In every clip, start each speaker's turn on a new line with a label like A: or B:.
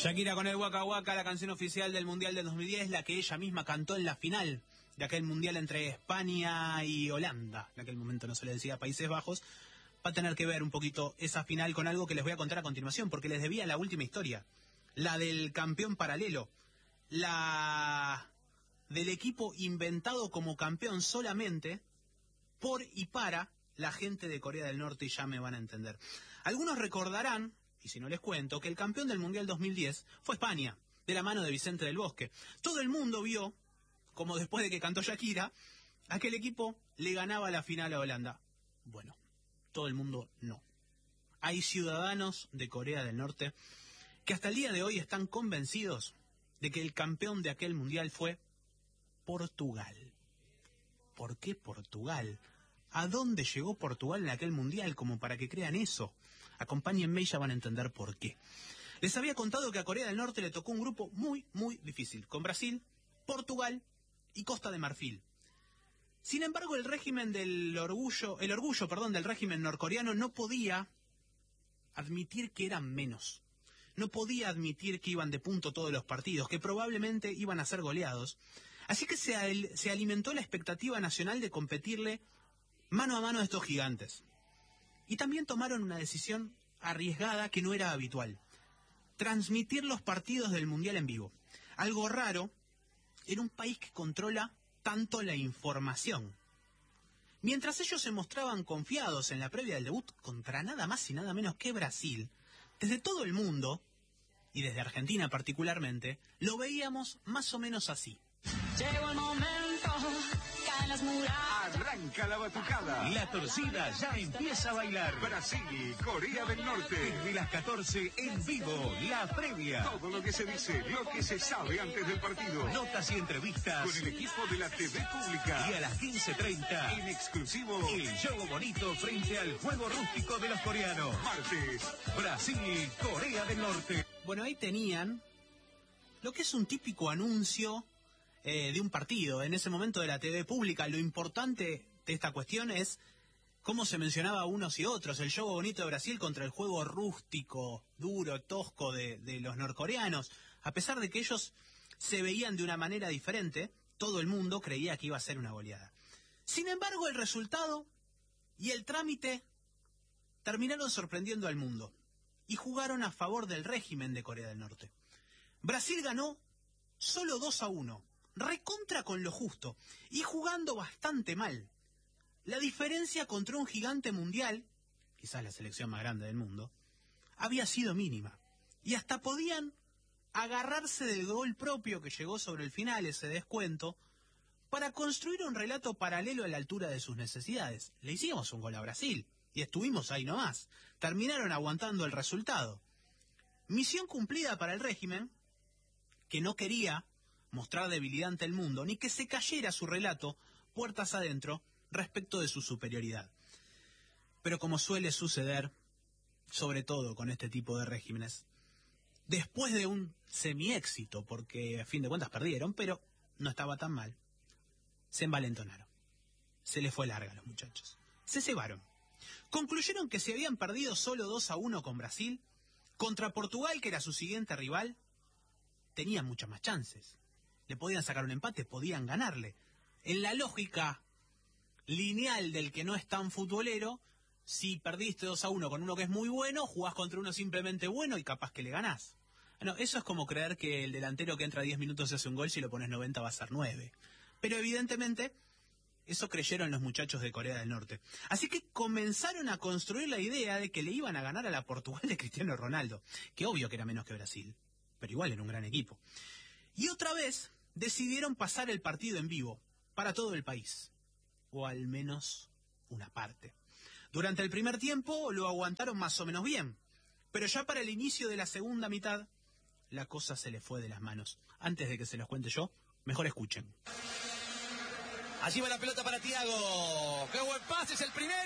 A: Shakira con el Waka Waka, la canción oficial del Mundial del 2010, la que ella misma cantó en la final de aquel Mundial entre España y Holanda. En aquel momento no se le decía Países Bajos. Va a tener que ver un poquito esa final con algo que les voy a contar a continuación, porque les debía la última historia, la del campeón paralelo, la del equipo inventado como campeón solamente por y para la gente de Corea del Norte, y ya me van a entender. Algunos recordarán, y si no les cuento, que el campeón del Mundial 2010 fue España, de la mano de Vicente del Bosque. Todo el mundo vio, como después de que cantó Shakira, aquel equipo le ganaba la final a Holanda. Bueno, todo el mundo no. Hay ciudadanos de Corea del Norte que hasta el día de hoy están convencidos de que el campeón de aquel Mundial fue Portugal. ¿Por qué Portugal? ¿A dónde llegó Portugal en aquel Mundial como para que crean eso? Acompáñenme y ya van a entender por qué. Les había contado que a Corea del Norte le tocó un grupo muy, muy difícil, con Brasil, Portugal y Costa de Marfil. Sin embargo, el orgullo del régimen norcoreano no podía admitir que eran menos. No podía admitir que iban de punto todos los partidos, que probablemente iban a ser goleados. Así que se alimentó la expectativa nacional de competirle mano a mano a estos gigantes. Y también tomaron una decisión arriesgada que no era habitual: transmitir los partidos del Mundial en vivo. Algo raro en un país que controla tanto la información. Mientras ellos se mostraban confiados en la previa del debut contra nada más y nada menos que Brasil, desde todo el mundo, y desde Argentina particularmente, lo veíamos más o menos así.
B: Llegó el momento, caen las murallas.
C: Arranca la batucada.
D: La torcida ya empieza a bailar.
C: Brasil, Corea del Norte.
D: Desde las 14 en vivo, la previa.
C: Todo lo que se dice, lo que se sabe antes del partido.
D: Notas y entrevistas.
C: Con el equipo de la TV Pública.
D: Y a las 15:30,
C: en exclusivo,
D: el juego bonito frente al juego rústico de los coreanos.
C: Martes,
D: Brasil, Corea del Norte.
A: Bueno, ahí tenían lo que es un típico anuncio de un partido. En ese momento de la TV Pública, lo importante de esta cuestión es cómo se mencionaba unos y otros. El juego bonito de Brasil contra el juego rústico, duro, tosco de los norcoreanos. A pesar de que ellos se veían de una manera diferente, todo el mundo creía que iba a ser una goleada. Sin embargo, el resultado y el trámite terminaron sorprendiendo al mundo y jugaron a favor del régimen de Corea del Norte. Brasil ganó solo 2-1, recontra con lo justo, y jugando bastante mal. La diferencia contra un gigante mundial, quizás la selección más grande del mundo, había sido mínima. Y hasta podían agarrarse del gol propio que llegó sobre el final, ese descuento, para construir un relato paralelo a la altura de sus necesidades. Le hicimos un gol a Brasil, y estuvimos ahí nomás. Terminaron aguantando el resultado. Misión cumplida para el régimen, que no quería mostrar debilidad ante el mundo, ni que se cayera su relato puertas adentro respecto de su superioridad. Pero como suele suceder, sobre todo con este tipo de regímenes, después de un semi-éxito, porque a fin de cuentas perdieron, pero no estaba tan mal, se envalentonaron. Se les fue larga a los muchachos. Se cebaron. Concluyeron que si habían perdido solo 2-1 con Brasil, contra Portugal, que era su siguiente rival, tenían muchas más chances. Le podían sacar un empate, podían ganarle. En la lógica lineal del que no es tan futbolero, si perdiste 2-1 con uno que es muy bueno, jugás contra uno simplemente bueno y capaz que le ganás. Bueno, eso es como creer que el delantero que entra 10 minutos y hace un gol, si lo pones 90 va a ser 9. Pero evidentemente eso creyeron los muchachos de Corea del Norte. Así que comenzaron a construir la idea de que le iban a ganar a la Portugal de Cristiano Ronaldo, que obvio que era menos que Brasil, pero igual era un gran equipo. Y otra vez decidieron pasar el partido en vivo para todo el país, o al menos una parte. Durante el primer tiempo lo aguantaron más o menos bien, pero ya para el inicio de la segunda mitad la cosa se les fue de las manos. Antes de que se los cuente yo, mejor escuchen.
E: Allí va la pelota para Thiago. ¡Qué buen pase! ¡Es el primero!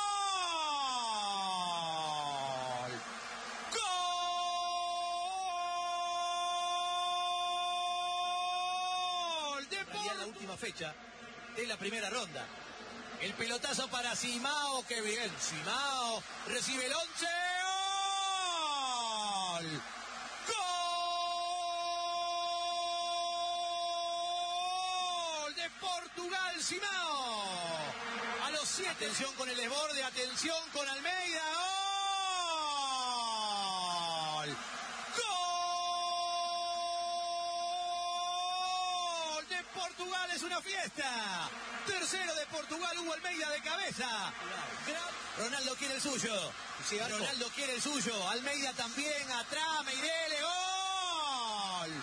E: Fecha de la primera ronda. El pelotazo para Simao, que bien, Simao recibe el 11. ¡Gol! ¡Gol! Portugal, Simao. A los 7. Atención con el desborde, atención con Almeida. ¡Gol! ¡Gol de Portugal! Es una fiesta. Tercero de Portugal, Hugo Almeida de cabeza. Ronaldo quiere el suyo. Sí, Ronaldo quiere el suyo. Almeida también, atrás, Meirele. ¡Gol!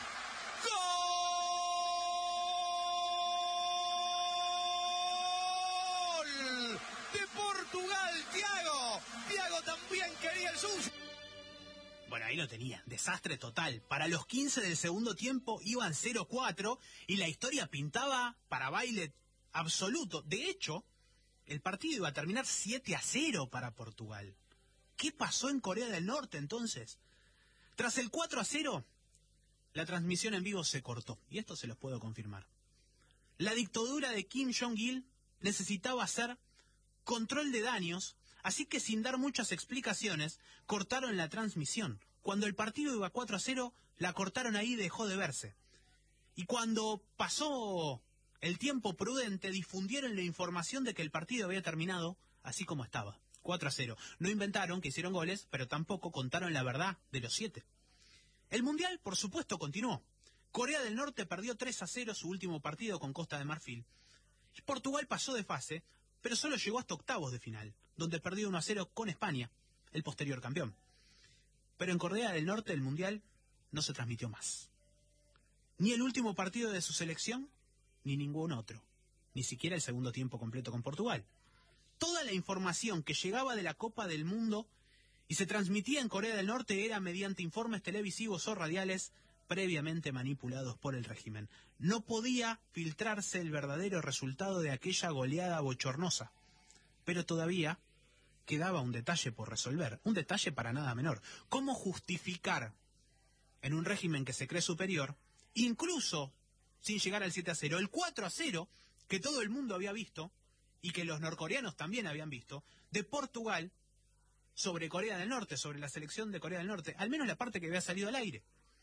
E: ¡Gol! De Portugal, Thiago. Thiago también quería el suyo.
A: Bueno, ahí lo tenía. Desastre total. Para los 15 del segundo tiempo iban 0-4 y la historia pintaba para baile absoluto. De hecho, el partido iba a terminar 7-0 para Portugal. ¿Qué pasó en Corea del Norte entonces? Tras el 4-0, la transmisión en vivo se cortó. Y esto se los puedo confirmar. La dictadura de Kim Jong-il necesitaba hacer control de daños, así que sin dar muchas explicaciones, cortaron la transmisión. Cuando el partido iba 4-0, la cortaron ahí y dejó de verse. Y cuando pasó el tiempo prudente, difundieron la información de que el partido había terminado así como estaba, 4-0. No inventaron que hicieron goles, pero tampoco contaron la verdad de los 7. El Mundial, por supuesto, continuó. Corea del Norte perdió 3-0 su último partido con Costa de Marfil. Y Portugal pasó de fase, pero solo llegó hasta octavos de final, donde perdió 1-0 con España, el posterior campeón. Pero en Corea del Norte el Mundial no se transmitió más. Ni el último partido de su selección, ni ningún otro. Ni siquiera el segundo tiempo completo con Portugal. Toda la información que llegaba de la Copa del Mundo y se transmitía en Corea del Norte era mediante informes televisivos o radiales previamente manipulados por el régimen. No podía filtrarse el verdadero resultado de aquella goleada bochornosa. Pero todavía quedaba un detalle por resolver, un detalle para nada menor. ¿Cómo justificar en un régimen que se cree superior, incluso sin llegar al 7-0, el 4-0 que todo el mundo había visto y que los norcoreanos también habían visto, de Portugal sobre Corea del Norte, sobre la selección de Corea del Norte, al menos la parte que había salido al aire?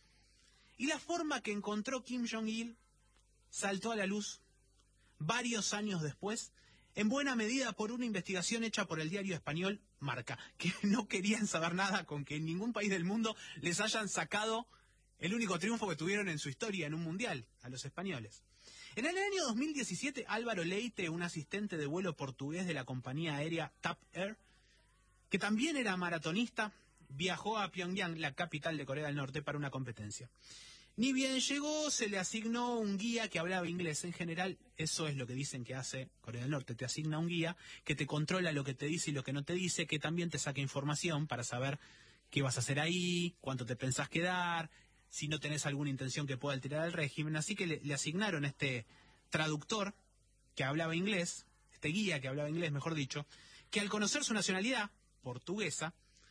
A: Y la forma que encontró Kim Jong-il saltó a la luz varios años después, en buena medida por una investigación hecha por el diario español Marca, que no querían saber nada con que en ningún país del mundo les hayan sacado el único triunfo que tuvieron en su historia en un mundial, a los españoles. En el año 2017, Álvaro Leite, un asistente de vuelo portugués de la compañía aérea TAP Air, que también era maratonista, viajó a Pyongyang, la capital de Corea del Norte, para una competencia. Ni bien llegó, se le asignó un guía que hablaba inglés. En general, eso es lo que dicen que hace Corea del Norte. Te asigna un guía que te controla lo que te dice y lo que no te dice, que también te saca información para saber qué vas a hacer ahí, cuánto te pensás quedar, si no tenés alguna intención que pueda alterar al régimen. Así que le asignaron este traductor que hablaba inglés, este guía que hablaba inglés, mejor dicho, que al conocer su nacionalidad portuguesa,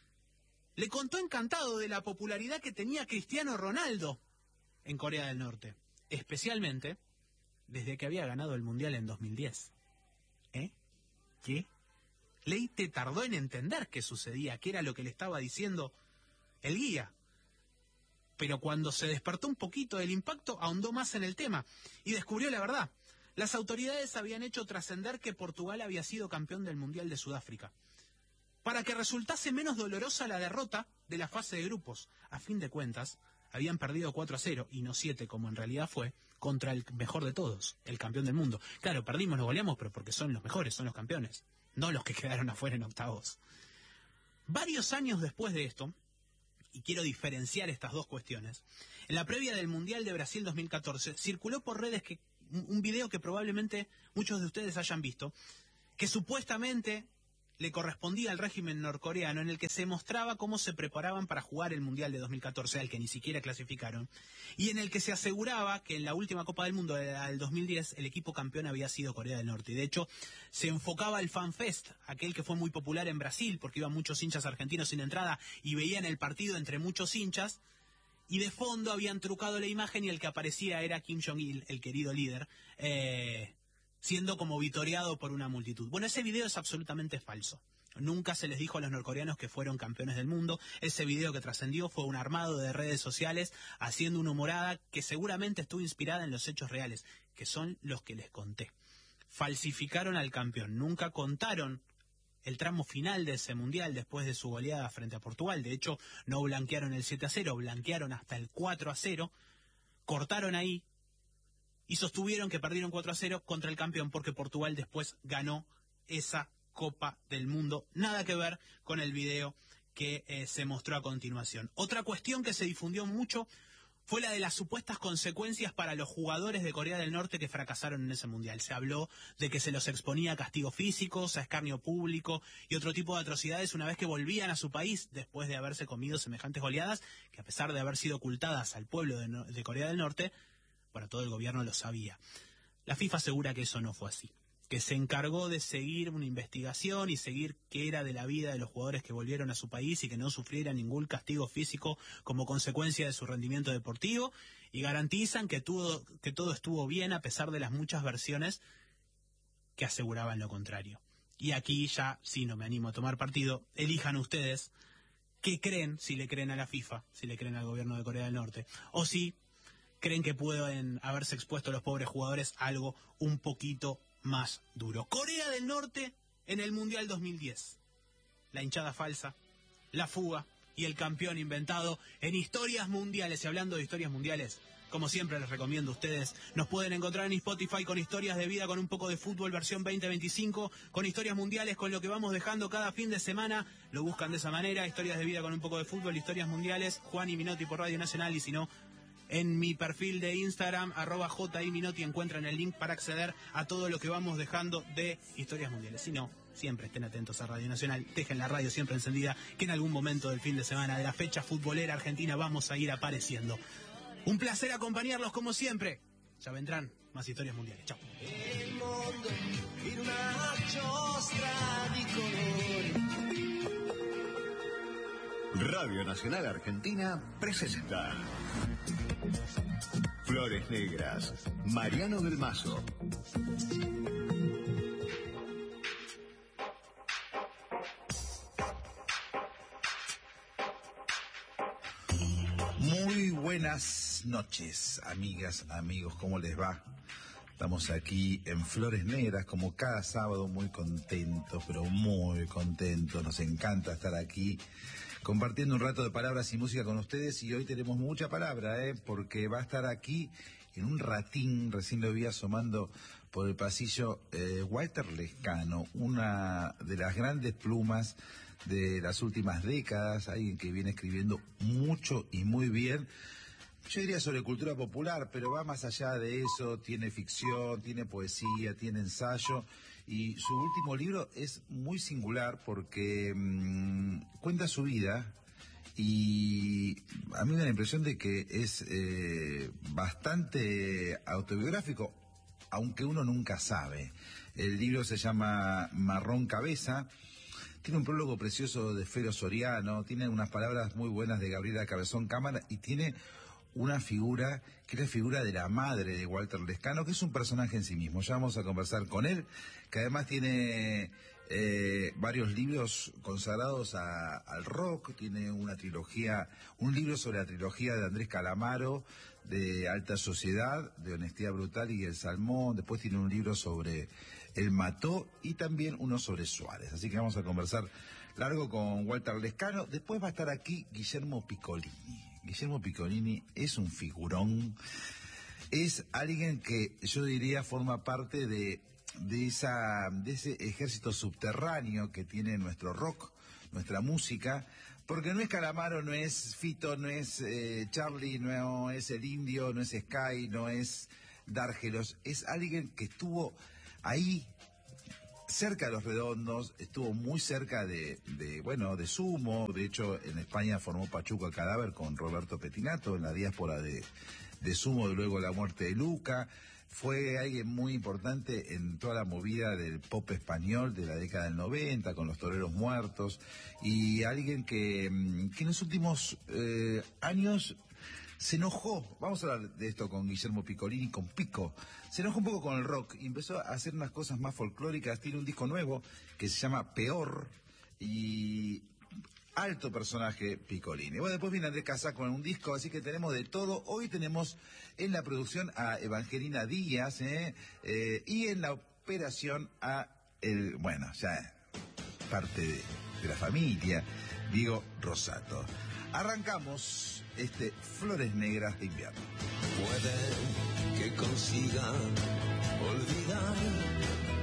A: le contó encantado de la popularidad que tenía Cristiano Ronaldo en Corea del Norte, especialmente desde que había ganado el Mundial en 2010. ¿Qué? Leite tardó en entender qué sucedía, qué era lo que le estaba diciendo el guía. Pero cuando se despertó un poquito del impacto, ahondó más en el tema y descubrió la verdad. Las autoridades habían hecho trascender que Portugal había sido campeón del Mundial de Sudáfrica, para que resultase menos dolorosa la derrota de la fase de grupos. A fin de cuentas, habían perdido 4-0, y no 7 como en realidad fue, contra el mejor de todos, el campeón del mundo. Claro, perdimos, nos goleamos, pero porque son los mejores, son los campeones, no los que quedaron afuera en octavos. Varios años después de esto, y quiero diferenciar estas dos cuestiones, en la previa del Mundial de Brasil 2014, circuló por redes un video que probablemente muchos de ustedes hayan visto, que supuestamente le correspondía al régimen norcoreano, en el que se mostraba cómo se preparaban para jugar el Mundial de 2014, al que ni siquiera clasificaron, y en el que se aseguraba que en la última Copa del Mundo, del 2010, el equipo campeón había sido Corea del Norte. Y de hecho, se enfocaba el FanFest, aquel que fue muy popular en Brasil, porque iban muchos hinchas argentinos sin entrada y veían el partido entre muchos hinchas, y de fondo habían trucado la imagen y el que aparecía era Kim Jong-il, el querido líder, siendo como vitoreado por una multitud. Bueno, ese video es absolutamente falso. Nunca se les dijo a los norcoreanos que fueron campeones del mundo. Ese video que trascendió fue un armado de redes sociales haciendo una humorada que seguramente estuvo inspirada en los hechos reales, que son los que les conté. falsificaron al campeón. Nunca contaron el tramo final de ese mundial después de su goleada frente a Portugal. De hecho, no blanquearon el 7-0, blanquearon hasta el 4-0, cortaron ahí y sostuvieron que perdieron 4-0 contra el campeón porque Portugal después ganó esa Copa del Mundo. Nada que ver con el video que se mostró a continuación. Otra cuestión que se difundió mucho fue la de las supuestas consecuencias para los jugadores de Corea del Norte que fracasaron en ese mundial. Se habló de que se los exponía a castigos físicos, a escarnio público y otro tipo de atrocidades una vez que volvían a su país después de haberse comido semejantes goleadas, que a pesar de haber sido ocultadas al pueblo de Corea del Norte, bueno, todo el gobierno lo sabía. La FIFA asegura que eso no fue así, que se encargó de seguir una investigación y seguir qué era de la vida de los jugadores que volvieron a su país y que no sufrieran ningún castigo físico como consecuencia de su rendimiento deportivo, y garantizan que todo estuvo bien a pesar de las muchas versiones que aseguraban lo contrario. Y aquí ya, sí, no me animo a tomar partido, elijan ustedes qué creen, si le creen a la FIFA, si le creen al gobierno de Corea del Norte, o si creen que pueden haberse expuesto los pobres jugadores a algo un poquito más duro. Corea del Norte en el Mundial 2010. La hinchada falsa, la fuga y el campeón inventado en historias mundiales. Y hablando de historias mundiales, como siempre les recomiendo a ustedes, nos pueden encontrar en Spotify con historias de vida con un poco de fútbol versión 2025, con historias mundiales, con lo que vamos dejando cada fin de semana. Lo buscan de esa manera, historias de vida con un poco de fútbol, historias mundiales, Juan y Minotti por Radio Nacional, y si no, en mi perfil de Instagram, @JIMinotti, encuentran el link para acceder a todo lo que vamos dejando de historias mundiales. Si no, siempre estén atentos a Radio Nacional, dejen la radio siempre encendida, que en algún momento del fin de semana de la fecha futbolera argentina vamos a ir apareciendo. Un placer acompañarlos como siempre. Ya vendrán más historias mundiales. Chao.
C: Radio Nacional Argentina presenta Flores Negras, Mariano del Mazo.
F: Muy buenas noches, amigas, amigos, ¿cómo les va? Estamos aquí en Flores Negras, como cada sábado, muy contentos, pero muy contentos. Nos encanta estar aquí compartiendo un rato de palabras y música con ustedes, y hoy tenemos mucha palabra, porque va a estar aquí en un ratín, recién lo vi asomando por el pasillo, Walter Lescano, una de las grandes plumas de las últimas décadas, alguien que viene escribiendo mucho y muy bien. Yo diría sobre cultura popular, pero va más allá de eso. Tiene ficción, tiene poesía, tiene ensayo, y su último libro es muy singular porque cuenta su vida, y a mí me da la impresión de que es bastante autobiográfico, aunque uno nunca sabe. El libro se llama Marrón Cabeza. Tiene un prólogo precioso de Fero Soriano, tiene unas palabras muy buenas de Gabriela Cabezón Cámara, y tiene una figura que es la figura de la madre de Walter Lescano, que es un personaje en sí mismo. Ya vamos a conversar con él, que además tiene varios libros consagrados al rock. Tiene una trilogía, un libro sobre la trilogía de Andrés Calamaro, de Alta Sociedad, de Honestidad Brutal y El Salmón. Después tiene un libro sobre El Mató y también uno sobre Suárez. Así que vamos a conversar largo con Walter Lescano. Después va a estar aquí Guillermo Piccolini. Guillermo Piccolini es un figurón, es alguien que yo diría forma parte de ese ejército subterráneo que tiene nuestro rock, nuestra música, porque no es Calamaro, no es Fito, no es Charlie, no es El Indio, no es Sky, no es Dárgelos, es alguien que estuvo ahí cerca de Los Redondos, estuvo muy cerca de Sumo. De hecho, en España formó Pachuco el Cadáver con Roberto Pettinato en la diáspora de Sumo, luego la muerte de Luca. Fue alguien muy importante en toda la movida del pop español de la década del 90, con Los Toreros Muertos, y alguien que en los últimos años se enojó. Vamos a hablar de esto con Guillermo Piccolini, con Pico. Se enojó un poco con el rock y empezó a hacer unas cosas más folclóricas. Tiene un disco nuevo que se llama Peor, y alto personaje Piccolini. Bueno, después viene Andrés Casá con un disco, así que tenemos de todo. Hoy tenemos en la producción a Evangelina Díaz, y en la superación a el, bueno, ya parte de la familia, Diego Rosato. Arrancamos Flores Negras de Invierno.
G: Puede que consiga olvidar